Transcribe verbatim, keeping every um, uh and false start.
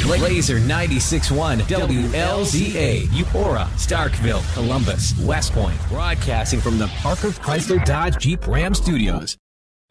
Laser ninety-six point one W L Z A, Eupora, Starkville, Columbus, West Point, broadcasting from the Parker Chrysler Dodge Jeep Ram Studios.